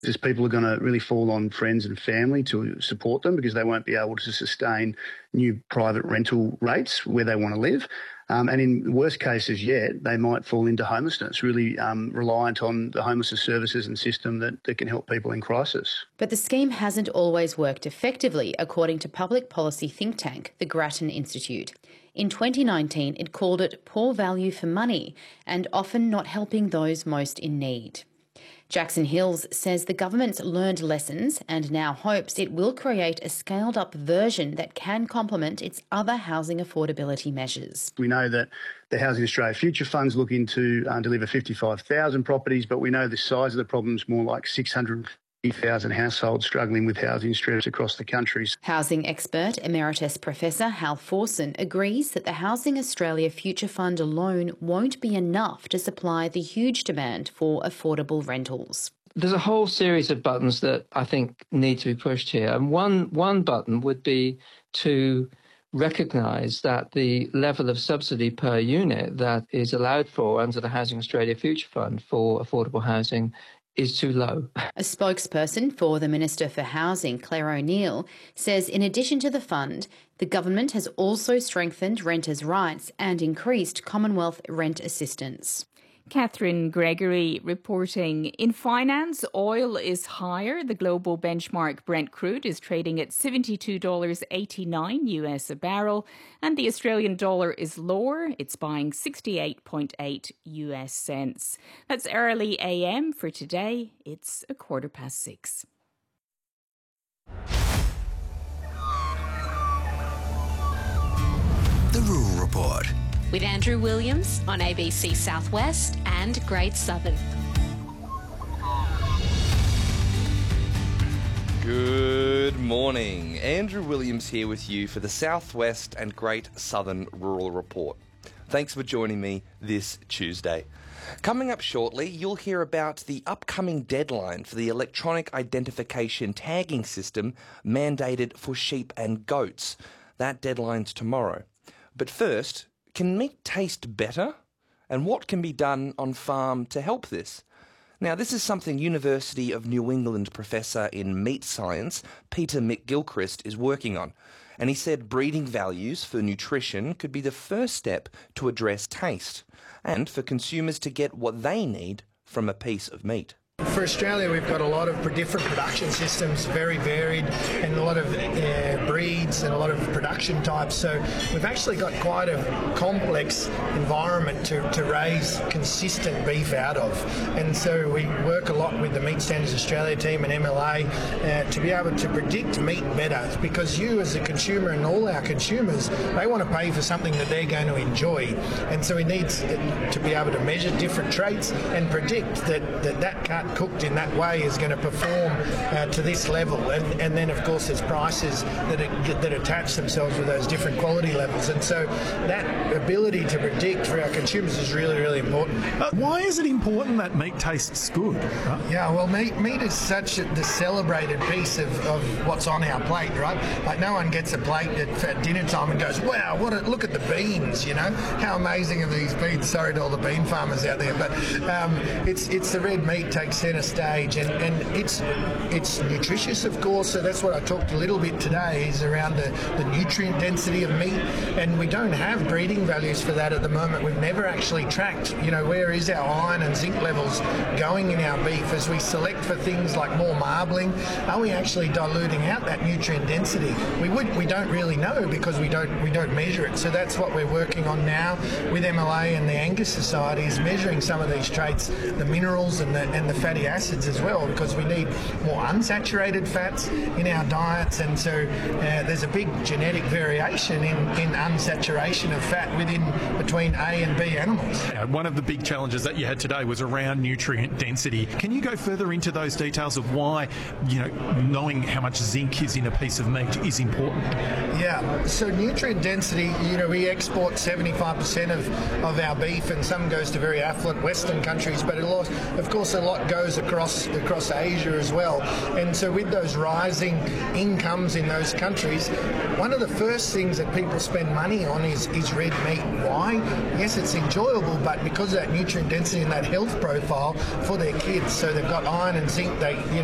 is people are going to really fall on friends and family to support them because they won't be able to sustain new private rental rates where they want to live. And in worst cases yet, they might fall into homelessness, really reliant on the homelessness services and system that can help people in crisis. But the scheme hasn't always worked effectively, according to public policy think tank, the Grattan Institute. In 2019, it called it poor value for money and often not helping those most in need. Jackson Hills says the government's learned lessons and now hopes it will create a scaled-up version that can complement its other housing affordability measures. We know that the Housing Australia Future Fund's looking to deliver 55,000 properties, but we know the size of the problem is more like 650,000 households struggling with housing stress across the country. Housing expert Emeritus Professor Hal Forson agrees that the Housing Australia Future Fund alone won't be enough to supply the huge demand for affordable rentals. There's a whole series of buttons that I think need to be pushed here. And one button would be to recognise that the level of subsidy per unit that is allowed for under the Housing Australia Future Fund for affordable housing is too low. A spokesperson for the Minister for Housing, Claire O'Neill, says in addition to the fund, the government has also strengthened renters' rights and increased Commonwealth rent assistance. Catherine Gregory reporting. In finance, oil is higher. The global benchmark Brent crude is trading at $72.89 US a barrel, and the Australian dollar is lower. It's buying 68.8 US cents. That's early AM for today. It's 6:15. The Rural Report. With Andrew Williams on ABC Southwest and Great Southern. Good morning. Andrew Williams here with you for the Southwest and Great Southern Rural Report. Thanks for joining me this Tuesday. Coming up shortly, you'll hear about the upcoming deadline for the electronic identification tagging system mandated for sheep and goats. That deadline's tomorrow. But first, can meat taste better? And what can be done on farm to help this? Now, this is something University of New England professor in meat science, Peter McGilchrist, is working on. And he said breeding values for nutrition could be the first step to address taste and for consumers to get what they need from a piece of meat. For Australia, we've got a lot of different production systems, very varied, and a lot of breeds and a lot of production types. So we've actually got quite a complex environment to raise consistent beef out of. And so we work a lot with the Meat Standards Australia team and MLA to be able to predict meat better, because you as a consumer and all our consumers, they want to pay for something that they're going to enjoy. And so we need to be able to measure different traits and predict that cut cooked in that way is going to perform to this level, and then of course there's prices that attach themselves with those different quality levels, and so that ability to predict for our consumers is really, really important. Why is it important that meat tastes good? Right? Yeah, well, meat is such the celebrated piece of what's on our plate, right? Like no one gets a plate at dinner time and goes, wow, look at the beans, you know, how amazing are these beans? Sorry to all the bean farmers out there, but it's the red meat takes centre stage, and it's nutritious, of course. So that's what I talked a little bit today, is around the nutrient density of meat, and we don't have breeding values for that at the moment. We've never actually tracked, you know, where is our iron and zinc levels going in our beef as we select for things like more marbling. Are we actually diluting out that nutrient density? We don't really know, because we don't measure it. So that's what we're working on now with MLA and the Angus Society, is measuring some of these traits, the minerals and the fatty acids as well, because we need more unsaturated fats in our diets, and so there's a big genetic variation in unsaturation of fat between A and B animals. One of the big challenges that you had today was around nutrient density. Can you go further into those details of why, you know, knowing how much zinc is in a piece of meat is important? Yeah, so nutrient density, you know, we export 75% of our beef, and some goes to very affluent Western countries, but of course a lot goes across Asia as well. And so with those rising incomes in those countries, one of the first things that people spend money on is red meat. Why? Yes, it's enjoyable, but because of that nutrient density and that health profile for their kids. So they've got iron and zinc,